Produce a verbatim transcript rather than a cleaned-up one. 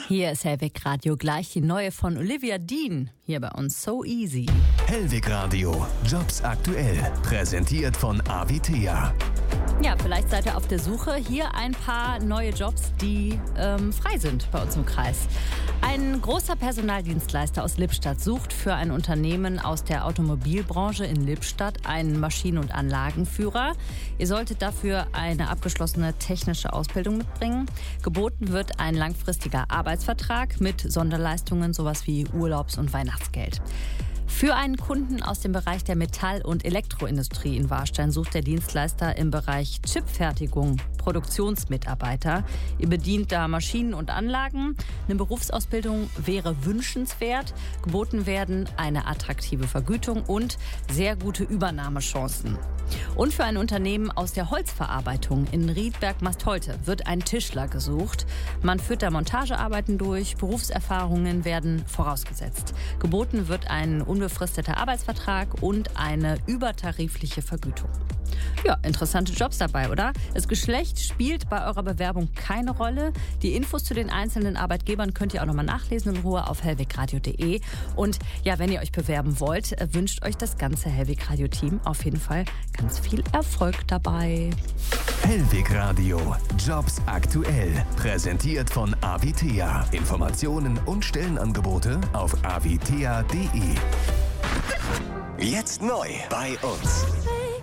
Hier ist Hellwig Radio, gleich die neue von Olivia Dean, hier bei uns So Easy. Hellwig Radio, Jobs aktuell, präsentiert von Avitea. Ja, vielleicht seid ihr auf der Suche. Hier ein paar neue Jobs, die ähm, frei sind bei uns im Kreis. Ein großer Personaldienstleister aus Lippstadt sucht für ein Unternehmen aus der Automobilbranche in Lippstadt einen Maschinen- und Anlagenführer. Ihr solltet dafür eine abgeschlossene technische Ausbildung mitbringen. Geboten wird ein langfristiger Arbeitsvertrag mit Sonderleistungen, sowas wie Urlaubs- und Weihnachtsgeld. Für einen Kunden aus dem Bereich der Metall- und Elektroindustrie in Warstein sucht der Dienstleister im Bereich Chipfertigung Produktionsmitarbeiter. Ihr bedient da Maschinen und Anlagen. Eine Berufsausbildung wäre wünschenswert. Geboten werden eine attraktive Vergütung und sehr gute Übernahmechancen. Und für ein Unternehmen aus der Holzverarbeitung in Riedberg-Mastholte wird ein Tischler gesucht. Man führt da Montagearbeiten durch, Berufserfahrungen werden vorausgesetzt. Geboten wird ein unbefristeter Arbeitsvertrag und eine übertarifliche Vergütung. Ja, interessante Jobs dabei, oder? Das Geschlecht spielt bei eurer Bewerbung keine Rolle. Die Infos zu den einzelnen Arbeitgebern könnt ihr auch nochmal nachlesen in Ruhe auf hellwigradio punkt de. Und ja, wenn ihr euch bewerben wollt, wünscht euch das ganze Hellwig Radio Team auf jeden Fall ganz viel Erfolg dabei. Hellwig Radio, Jobs aktuell, präsentiert von Avitea. Informationen und Stellenangebote auf avitea punkt de. Jetzt neu bei uns.